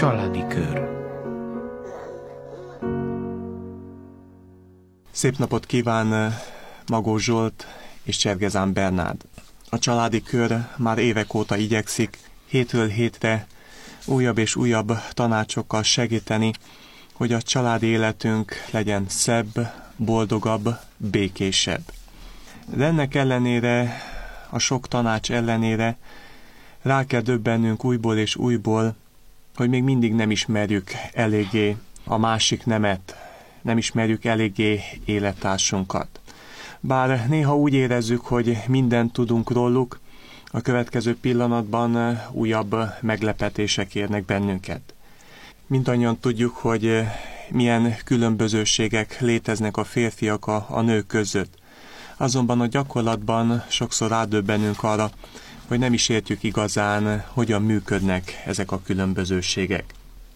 Családi kör. Szép napot kíván Magó Zsolt és Csergezán Bernárd. A Családi Kör már évek óta igyekszik hétről hétre újabb és újabb tanácsokkal segíteni, hogy a családi életünk legyen szebb, boldogabb, békésebb. De ennek ellenére, a sok tanács ellenére rá kell döbbennünk újból és újból, hogy még mindig nem ismerjük eléggé a másik nemet, nem ismerjük eléggé élettársunkat. Bár néha úgy érezzük, hogy mindent tudunk róluk, a következő pillanatban újabb meglepetések érnek bennünket. Mindannyian tudjuk, hogy milyen különbözőségek léteznek a férfiak a nők között. Azonban a gyakorlatban sokszor rádöbbenünk arra, hogy nem is értjük igazán, hogyan működnek ezek a különbözőségek.